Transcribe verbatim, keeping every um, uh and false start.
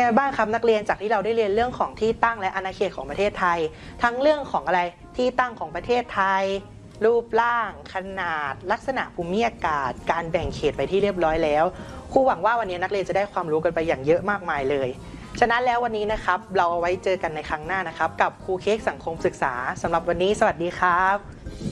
งบ้างครับนักเรียนจากที่เราได้เรียนเรื่องของที่ตั้งและอาณาเขตของประเทศไทยทั้งเรื่องของอะไรที่ตั้งของประเทศไทยรูปร่างขนาดลักษณะภูมิอากาศการแบ่งเขตไปที่เรียบร้อยแล้วครูหวังว่าวันนี้นักเรียนจะได้ความรู้กันไปอย่างเยอะมากมายเลยฉะนั้นแล้ววันนี้นะครับเราเอาไว้เจอกันในครั้งหน้านะครับกับครูเค้กสังคมศึกษาสำหรับวันนี้สวัสดีครับ